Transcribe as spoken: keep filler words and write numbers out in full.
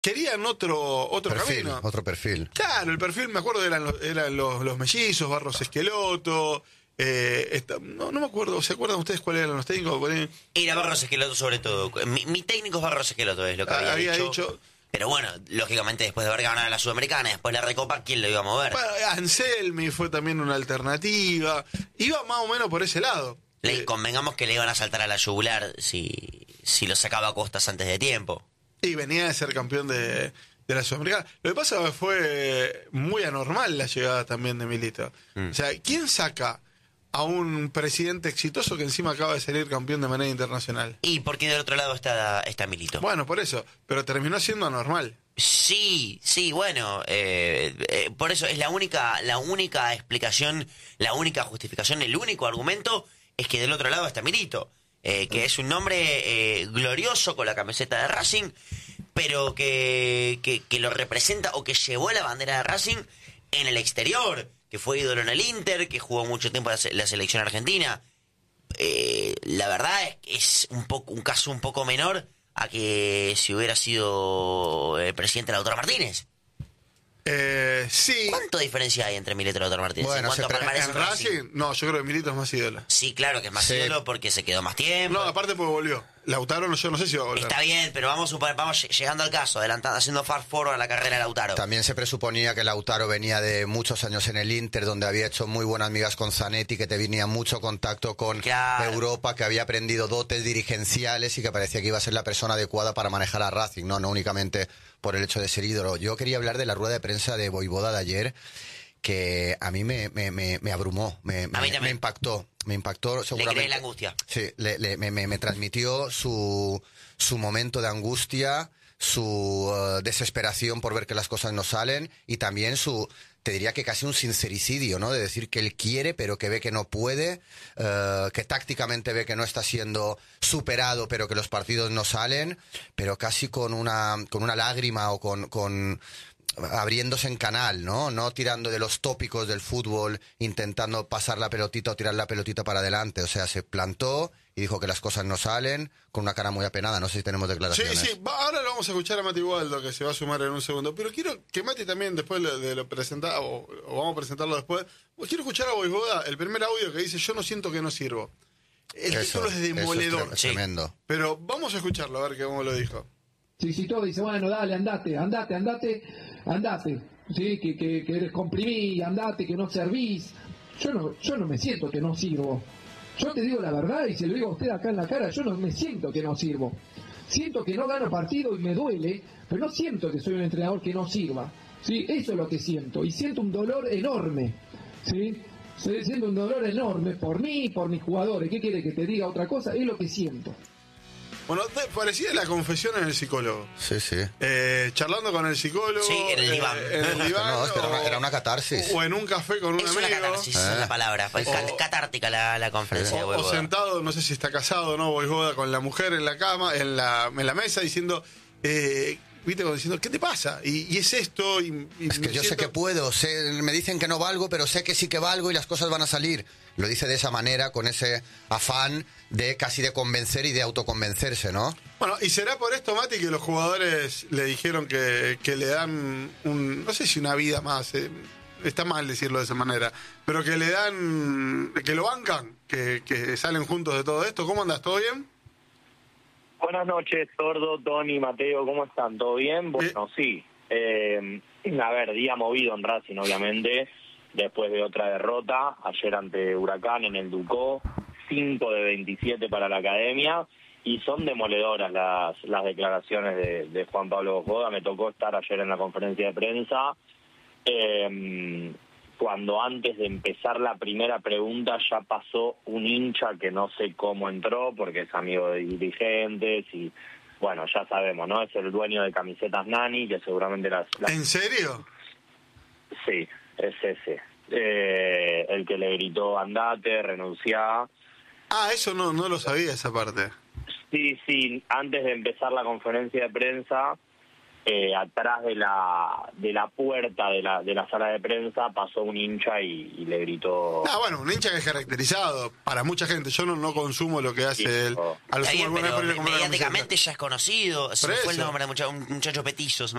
querían otro otro perfil, camino. Otro perfil. Claro, el perfil, me acuerdo, eran los, eran los, los mellizos, Barros Esqueloto. Eh, esta, no, no me acuerdo, ¿se acuerdan ustedes cuáles eran los técnicos? Era Barros Esqueloto sobre todo. Mi, mi técnico es Barros Esqueloto, es lo que había, había dicho. dicho. Pero bueno, lógicamente después de haber ganado la Sudamericana, después la Recopa, ¿quién lo iba a mover? Bueno, Anselmi fue también una alternativa. Iba más o menos por ese lado. Le, Eh, convengamos que le iban a saltar a la yugular si, si lo sacaba a Costas antes de tiempo. y venía de ser campeón de, de la Sudamericana. Lo que pasa es que fue muy anormal la llegada también de Milito. Mm. O sea, ¿quién saca a un presidente exitoso que encima acaba de salir campeón de manera internacional? Y porque del otro lado está, está Milito. Bueno, por eso, pero terminó siendo anormal. Sí, sí, bueno, eh, eh, por eso es la única, la única explicación, la única justificación, el único argumento es que del otro lado está Milito, eh, que es un nombre eh, glorioso con la camiseta de Racing, pero que, que, que lo representa o que llevó la bandera de Racing en el exterior, que fue ídolo en el Inter, que jugó mucho tiempo la, la selección argentina. Eh, la verdad es que es un poco un caso un poco menor a que si hubiera sido el presidente Lautaro Martínez. Eh, sí. ¿Cuánto diferencia hay entre Milito y Lautaro Martínez? Bueno, en cuanto a se pre- palmarés ¿En en Racing? Racing? No, yo creo que Milito es más ídolo. Sí, claro que es más Sí. ídolo porque se quedó más tiempo. No, aparte porque volvió. Lautaro no, yo no sé si va a volver. Está bien, pero vamos a suponer, vamos llegando al caso, adelantando, haciendo fast forward a la carrera de Lautaro. También se presuponía que Lautaro venía de muchos años en el Inter, donde había hecho muy buenas amigas con Zanetti, que tenía mucho contacto con Claro. Europa, que había aprendido dotes dirigenciales y que parecía que iba a ser la persona adecuada para manejar a Racing, no, no únicamente por el hecho de ser ídolo. Yo quería hablar de la rueda de prensa de Voivoda de ayer, que a mí me, me, me, me abrumó, me, me, A mí también. me impactó. Me impactó Le seguramente. creé la angustia. Sí, le, le- me, me- me transmitió su, su momento de angustia, su uh, desesperación por ver que las cosas no salen y también su, te diría que casi un sincericidio, ¿no? De decir que él quiere pero que ve que no puede, uh, que tácticamente ve que no está siendo superado pero que los partidos no salen, pero casi con una, con una lágrima o con... con abriéndose en canal, ¿no? No tirando de los tópicos del fútbol, intentando pasar la pelotita o tirar la pelotita para adelante. O sea, se plantó y dijo que las cosas no salen con una cara muy apenada. No sé si tenemos Sí, declaraciones. sí, va- ahora lo vamos a escuchar a Mati Waldo, que se va a sumar en un segundo. Pero quiero que Mati también, después de de lo presentar, o, o vamos a presentarlo después, quiero escuchar a Voivoda, el primer audio que dice, yo no siento que no sirvo. El Eso, título es eso demoledor. tre- Sí. tremendo. Pero vamos a escucharlo, a ver qué cómo lo dijo. Sí, sí, todo dice, bueno, dale, andate, andate, andate, andate, sí, que, que, que eres comprimí, andate, que no servís. Yo no, yo no me siento que no sirvo. Yo te digo la verdad y se lo digo a usted acá en la cara, yo no me siento que no sirvo. Siento que no gano partido y me duele, pero no siento que soy un entrenador que no sirva. Sí, eso es lo que siento. Y siento un dolor enorme, ¿sí? Siento un dolor enorme por mí y por mis jugadores. ¿Qué quiere que te diga otra cosa? Es lo que siento. Bueno, de- parecía la confesión en el psicólogo. Sí, sí. Eh, charlando con el psicólogo. Sí, en el eh, diván. en el diván, No, es que era una, o- era una catarsis. O en un café con un Es una amigo. catarsis, Eh. es la palabra. Fue ca- O- catártica la, la conferencia de O, o Voivoda. sentado, no sé si está casado o no, Voivoda con la mujer en la cama, en la, en la mesa, diciendo, eh, viste, como diciendo, ¿qué te pasa? Y, y es esto, y, y Es que me yo sé siento- que puedo, sé, me dicen que no valgo, pero sé que sí que valgo y las cosas van a salir. Lo dice de esa manera, con ese afán de casi de convencer y de autoconvencerse, ¿no? Bueno, y será por esto, Mati, que los jugadores le dijeron que, que le dan, un, no sé si una vida más, eh, está mal decirlo de esa manera, pero que le dan, que lo bancan, que, que salen juntos de todo esto. ¿Cómo andas? ¿Todo bien? Buenas noches, Sordo, Tony, Mateo, ¿cómo están? ¿Todo bien? Bueno, sí. Eh, a ver, día movido en Racing, obviamente, después de otra derrota, ayer ante Huracán en el Ducó, cinco de veintisiete para la academia, y son demoledoras las, las declaraciones de, de Juan Pablo Voivoda. Me tocó estar ayer en la conferencia de prensa, eh, cuando antes de empezar la primera pregunta ya pasó un hincha que no sé cómo entró, porque es amigo de dirigentes y, bueno, ya sabemos, ¿no? Es el dueño de camisetas Nani, que seguramente las... las... ¿En serio? Sí, es ese. Eh, el que le gritó, andate, renunciá. Ah, eso no, no lo sabía, esa parte. Sí, sí, antes de empezar la conferencia de prensa, eh, atrás de la de la puerta de la de la sala de prensa pasó un hincha y, y le gritó. Ah, bueno, un hincha que es caracterizado para mucha gente. Yo no, no consumo lo que hace Sí, él. no. A lo Está sumo bien, alguna vez pero por ir a comer a la mediáticamente camiseta. ya es conocido. Se Por me fue el eso. nombre de mucha- un muchacho petizo. se me